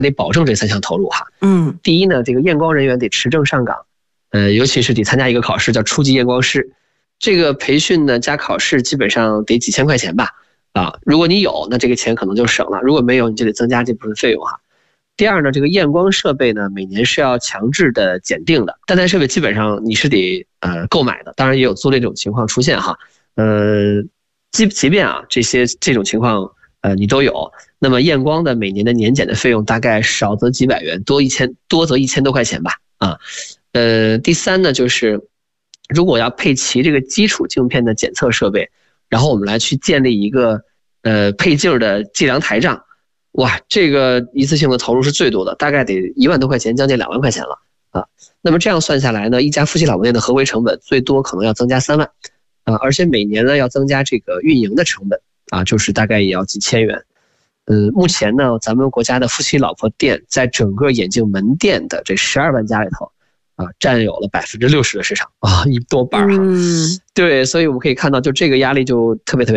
得保证这3项投入哈。第一呢，这个验光人员得持证上岗，尤其是得参加一个考试叫初级验光师，这个培训呢加考试基本上得几千块钱吧。如果你有，那这个钱可能就省了；如果没有，你就得增加这部分费用哈。第二呢，这个验光设备呢，每年是要强制的检定的，单台设备基本上你是得购买的，当然也有租赁这种情况出现哈。即便这种情况你都有，那么验光的每年的年检的费用大概少则几百元，多则1000多块钱吧第三呢，就是如果要配齐这个基础镜片的检测设备，然后我们来去建立一个配镜的计量台账，哇，这个一次性的投入是最多的，大概得1万多块钱，将近2万块钱了那么这样算下来呢，一家夫妻老婆店的合规成本最多可能要增加3万而且每年呢要增加这个运营的成本就是大概也要几千元。目前呢，咱们国家的夫妻老婆店在整个眼镜门店的这12万家里头占有了60%的市场一多半对，所以我们可以看到，就这个压力就特别